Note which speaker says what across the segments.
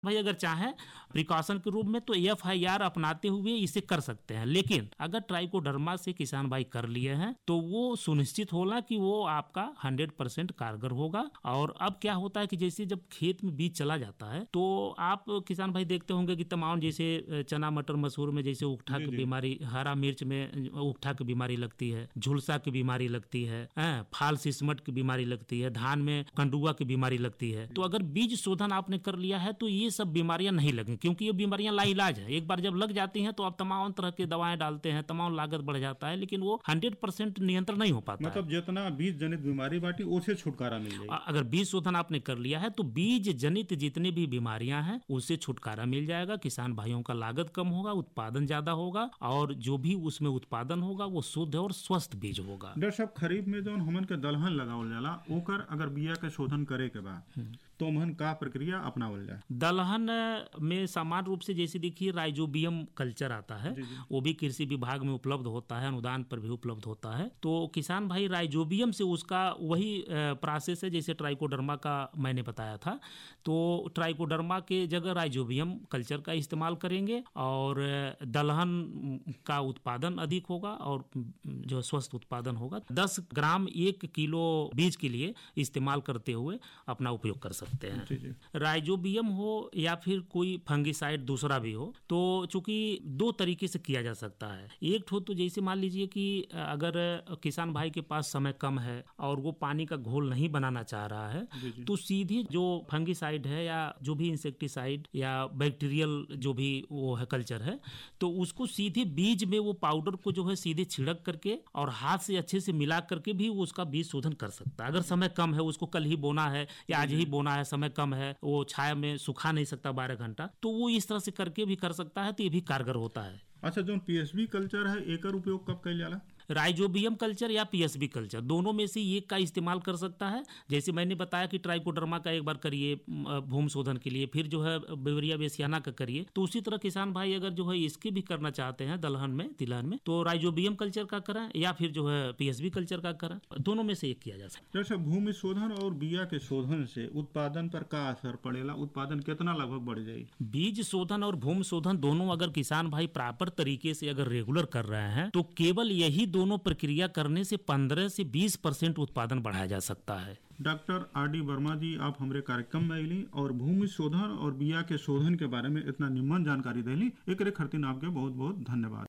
Speaker 1: भाई अगर चाहें प्रिकॉशन के रूप में तो FIR अपनाते हुए इसे कर सकते हैं, लेकिन अगर ट्राइकोडर्मा से किसान भाई कर लिए हैं तो वो सुनिश्चित होला कि वो आपका 100% कारगर होगा। और अब क्या होता है कि जैसे जब खेत में बीज चला जाता है तो आप किसान भाई देखते होंगे कि तमाम जैसे चना मटर मसूर में जैसे उकठा की बीमारी, हरा मिर्च में उकठा की बीमारी लगती है, झुलसा की बीमारी लगती है, फाल सिस्मट की बीमारी लगती है, धान में कंडुआ की बीमारी लगती है। तो अगर बीज शोधन आपने कर लिया है तो ये सब बीमारियां नहीं लगेंगी, क्योंकि ये बीमारियां लाइलाज है। एक बार जब लग जाती हैं तो आप तमाम तरह की दवाएं डालते हैं, तमाम लागत बढ़ जाता है, लेकिन वो 100% नियंत्रण नहीं हो पाता।
Speaker 2: मतलब जितना बीज जनित बीमारी बाटी उससे छुटकारा मिल जाएगा।
Speaker 1: अगर बीज शोधन आपने कर लिया है तो बीज जनित जितनी भी बीमारियां हैं उससे छुटकारा मिल जाएगा। किसान भाइयों का लागत कम होगा, उत्पादन ज्यादा होगा, और जो भी उसमें उत्पादन होगा वो शुद्ध और स्वस्थ बीज होगा।
Speaker 2: डॉक्टर साहब, खरीफ में जो हमन के दलहन लगावल जाला ओकर अगर बिया के शोधन करे के बाद तो हमन का प्रक्रिया अपनावल जाए?
Speaker 1: दलहन में सामान्य रूप से जैसे देखिए राइजोबियम कल्चर आता है, वो भी कृषि विभाग में उपलब्ध होता है, अनुदान पर भी उपलब्ध होता है। तो किसान भाई राइजोबियम से उसका वही प्रोसेस है जैसे ट्राइकोडर्मा का मैंने बताया था। तो ट्राइकोडर्मा के जगह राइजोबियम कल्चर का इस्तेमाल करेंगे और दलहन का उत्पादन अधिक होगा और जो स्वस्थ उत्पादन होगा। 10 ग्राम 1 किलो बीज के लिए इस्तेमाल करते हुए अपना उपयोग कर सकते हैं। राइजोबियम हो या फिर कोई फंगिसाइड दूसरा भी हो, तो चूंकि 2 तरीके से किया जा सकता है। एक ठो तो जैसे मान लीजिए कि अगर किसान भाई के पास समय कम है और वो पानी का घोल नहीं बनाना चाह रहा है तो सीधे जो फंगिसाइड है या जो भी इंसेक्टिसाइड या बैक्टीरियल जो भी वो है कल्चर है, तो उसको सीधे बीज में वो पाउडर को जो है सीधे छिड़क करके और हाथ से अच्छे से मिला करके भी वो उसका बीज शोधन कर सकता है। अगर समय कम है, उसको कल ही बोना है या आज ही बोना है, समय कम है, वो छाया में सुखा नहीं सकता 12 घंटा, तो वो इस तरह से करके भी कर सकता है, तो ये भी कारगर होता है।
Speaker 2: अच्छा, जो PSB कल्चर है एकर उपयोग कब कइल जाला?
Speaker 1: राइजोबियम कल्चर या PSB कल्चर, दोनों में से एक का इस्तेमाल कर सकता है। जैसे मैंने बताया कि ट्राइकोडर्मा का एक बार करिए भूमि शोधन के लिए, फिर जो है बेवरिया बेसियाना का करिए। तो उसी तरह किसान भाई अगर जो है इसके भी करना चाहते हैं दलहन में तिलहन में, तो राइजोबियम कल्चर का करें या फिर जो है PSB कल्चर का करें, दोनों में से एक किया जा सकता है।
Speaker 2: जैसे भूमि शोधन और बिया के शोधन से उत्पादन पर का असर पड़ेला? उत्पादन कितना लगभग बढ़ जाए?
Speaker 1: बीज शोधन और भूमि शोधन दोनों अगर किसान भाई प्रॉपर तरीके से अगर रेगुलर कर रहे हैं तो केवल यही दोनों प्रक्रिया करने से 15 से 20% उत्पादन बढ़ाया जा सकता है।
Speaker 2: डॉक्टर RD वर्मा जी, आप हमारे कार्यक्रम में अली और भूमि शोधन और बिया के शोधन के बारे में इतना निम्न जानकारी देली, एकरे खातिर आपके बहुत बहुत धन्यवाद।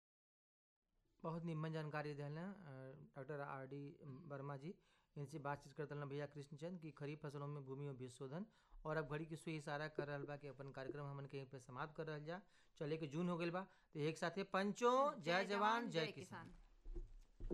Speaker 3: बहुत निम्न जानकारी देना डॉक्टर RD वर्मा जी। इनसे बातचीत करते भैया कृष्णचंद की खरीफ फसलों में भूमि और बीज शोधन। और अब घड़ी के सुई इशारा कर रहा बा कि अपन कार्यक्रम हमन के पे समाप्त कर रहा जा। चले के जून हो गए बा, तो एक साथ पंचो जय जवान जय किसान।